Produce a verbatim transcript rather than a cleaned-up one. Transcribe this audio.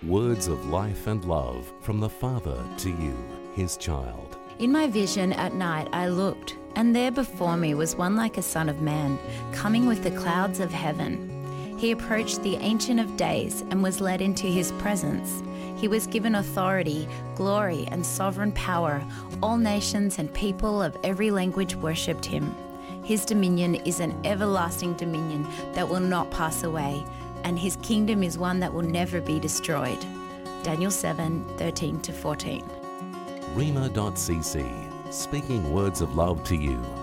Words of life and love from the Father to you, his child. In my vision at night I looked, and there before me was one like a son of man, coming with the clouds of heaven. He approached the Ancient of Days and was led into his presence. He was given authority, glory, and sovereign power. All nations and people of every language worshipped him. His dominion is an everlasting dominion that will not pass away, and his kingdom is one that will never be destroyed. Daniel seven, thirteen to fourteen. Rhema dot c c, speaking words of love to you.